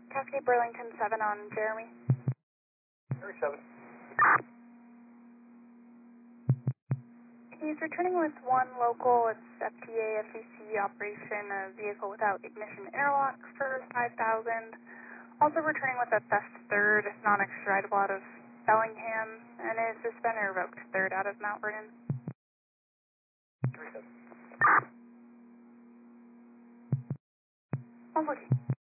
Cascade Burlington 7 on Jeremy. Jeremy 7. He's returning with one local. It's FTA FEC operation, a vehicle without ignition interlock for 5,000. Also returning with a theft third, non-extraditable out of Bellingham, and is suspended or revoked third out of Mount Vernon. Jeremy 7. 140.